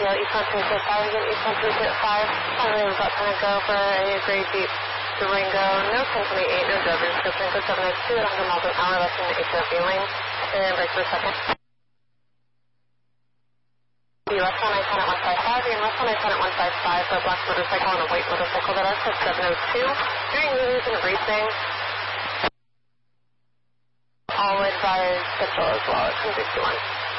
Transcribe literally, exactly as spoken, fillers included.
L East one three six five, again, East one three six five. Finally, we've got time to go for a gray Jeep Durango, no ten twenty-eight, no driver description, code seven oh two, one hundred miles an hour, left in the H O V lane, and break for a second. The left one, I ten at one five five, and left one, I ten at one five five, for a black motorcycle and a white motorcycle, that is code seven oh two, during wheelies and racing. All advised petrol as well, it's one sixty-one.